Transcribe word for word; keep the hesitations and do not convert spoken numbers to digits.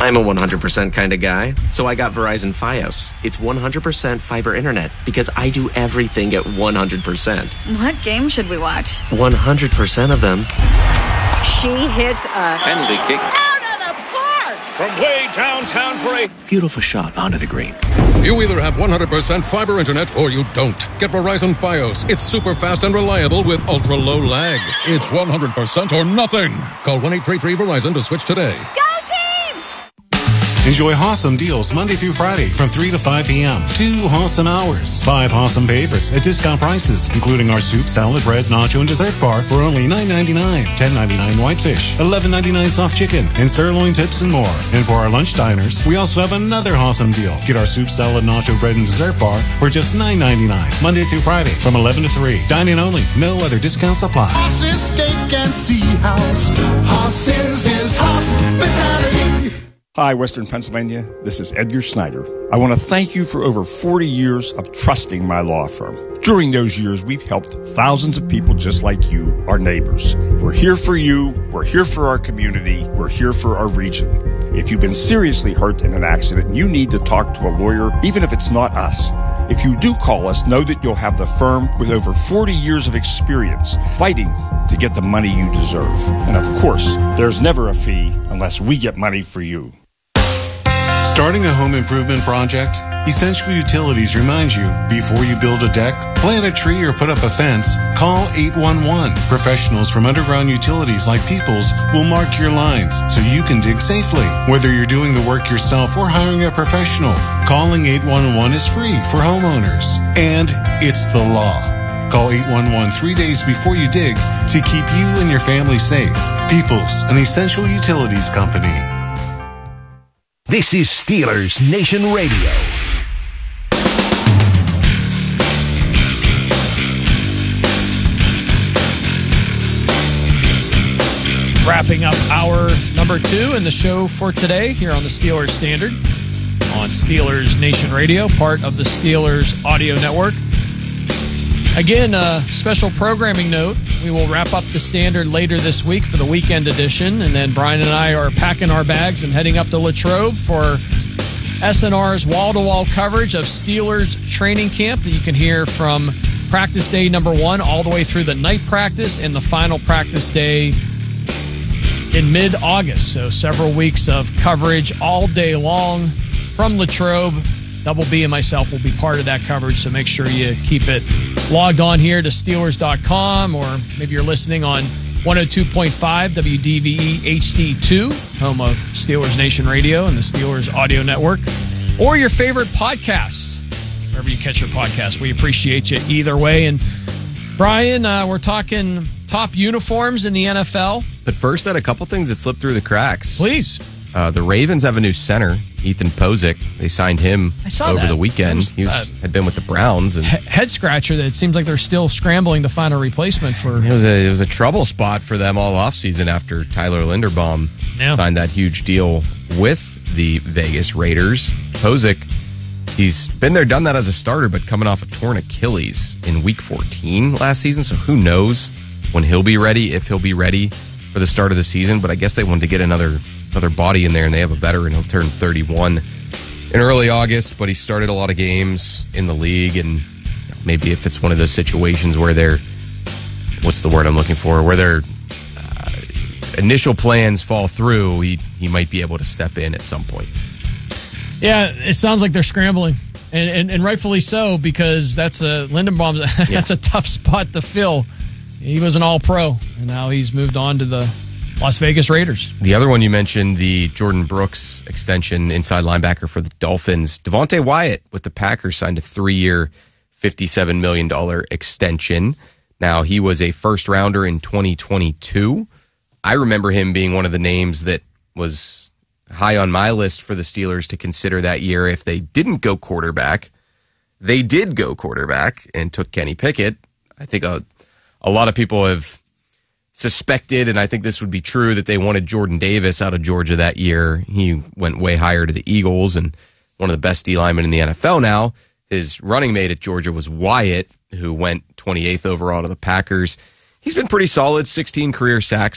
I'm a one hundred percent kind of guy, so I got Verizon Fios. It's one hundred percent fiber internet because I do everything at one hundred percent. What game should we watch? one hundred percent of them. She hits a penalty kick. Out of the park! From way downtown for a beautiful shot onto the green. You either have one hundred percent fiber internet or you don't. Get Verizon Fios. It's super fast and reliable with ultra low lag. It's one hundred percent or nothing. Call one eight three three Verizon to switch today. Go teams! Enjoy Hossam deals Monday through Friday from three to five p.m. Two Hossam hours. Five Hossam favorites at discount prices, including our soup, salad, bread, nacho, and dessert bar for only nine ninety-nine, ten ninety-nine whitefish, eleven ninety-nine soft chicken, and sirloin tips and more. And for our lunch diners, we also have another Hossam deal. Get our soup, salad, nacho, bread, and dessert bar for just nine ninety-nine, Monday through Friday from eleven to three. Dine-in only. No other discounts apply. Hoss's Steak and Sea House. Hoss's is hospitality. Hi, Western Pennsylvania. This is Edgar Snyder. I want to thank you for over forty years of trusting my law firm. During those years, we've helped thousands of people just like you, our neighbors. We're here for you. We're here for our community. We're here for our region. If you've been seriously hurt in an accident, you need to talk to a lawyer, even if it's not us. If you do call us, know that you'll have the firm with over forty years of experience fighting to get the money you deserve. And of course, there's never a fee unless we get money for you. Starting a home improvement project? Essential Utilities reminds you, before you build a deck, plant a tree, or put up a fence, call eight one one. Professionals from Underground Utilities like Peoples will mark your lines so you can dig safely. Whether you're doing the work yourself or hiring a professional, calling eight one one is free for homeowners. And it's the law. Call eight one one three days before you dig to keep you and your family safe. Peoples, an Essential Utilities company. This is Steelers Nation Radio. Wrapping up hour number two in the show for today here on the Steelers Standard on Steelers Nation Radio, part of the Steelers Audio Network. Again, a special programming note. We will wrap up the Standard later this week for the weekend edition, and then Brian and I are packing our bags and heading up to Latrobe for S N R's wall-to-wall coverage of Steelers training camp that you can hear from practice day number one all the way through the night practice and the final practice day in mid-August. So several weeks of coverage all day long from Latrobe. Double B and myself will be part of that coverage, so make sure you keep it logged on here to Steelers dot com, or maybe you're listening on one oh two point five W D V E H D two, home of Steelers Nation Radio and the Steelers Audio Network, or your favorite podcasts, wherever you catch your podcast. We appreciate you either way. And Brian, uh, we're talking top uniforms in the N F L. But first, I had a couple things that slipped through the cracks. Please. Uh, the Ravens have a new center, Ethan Pozick. They signed him I saw over that. the weekend. Was, he was, uh, had been with the Browns. And he- head scratcher that it seems like they're still scrambling to find a replacement for. It was a, it was a trouble spot for them all offseason after Tyler Linderbaum yeah. signed that huge deal with the Vegas Raiders. Pozick, he's been there, done that as a starter, but coming off a torn Achilles in week fourteen last season, so who knows when he'll be ready, if he'll be ready for the start of the season. But I guess they wanted to get another another body in there, and they have a veteran. He'll turn thirty-one in early August, but he started a lot of games in the league, and maybe if it's one of those situations where they're, what's the word I'm looking for, where their uh, initial plans fall through, he, he might be able to step in at some point. Yeah, it sounds like they're scrambling, and and, and rightfully so, because that's a Lindenbaum. That's yeah. a tough spot to fill. He was an All-Pro, and now he's moved on to the Las Vegas Raiders. The other one you mentioned, the Jordan Brooks extension, inside linebacker for the Dolphins. Devontae Wyatt with the Packers signed a three-year, fifty-seven million dollars extension. Now, he was a first-rounder in twenty twenty-two. I remember him being one of the names that was high on my list for the Steelers to consider that year if they didn't go quarterback. They did go quarterback and took Kenny Pickett. I think a, a lot of people have suspected, and I think this would be true, that they wanted Jordan Davis out of Georgia that year. He went way higher to the Eagles, and one of the best D linemen in the N F L now. His running mate at Georgia was Wyatt, who went twenty-eighth overall to the Packers. He's been pretty solid, sixteen career sacks